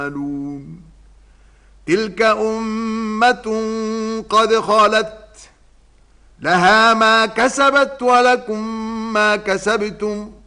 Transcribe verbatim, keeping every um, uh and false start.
تعملون. تلك أمة قد خلت لها ما كسبت ولكم ما كسبتم